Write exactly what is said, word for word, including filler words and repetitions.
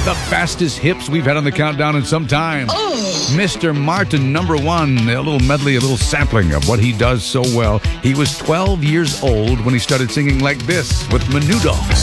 The fastest hips we've had on the countdown in some time. Oh. Mister Martin, number one. A little medley, a little sampling of what he does so well. He was twelve years old when he started singing like this with Menudo.